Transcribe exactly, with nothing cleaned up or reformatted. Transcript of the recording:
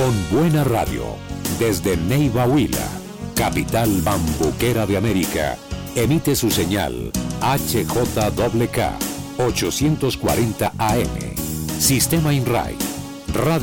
con buena radio, desde Neiva Huila, capital bambuquera de América, emite su señal H J K K ochocientos cuarenta A M, Sistema INRAI, Radio